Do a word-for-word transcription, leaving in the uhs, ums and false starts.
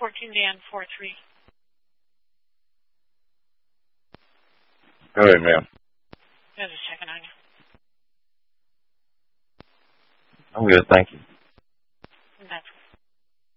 fourteen Dan four three. Go ahead, ma'am. Just checking on you. I'm good, thank you.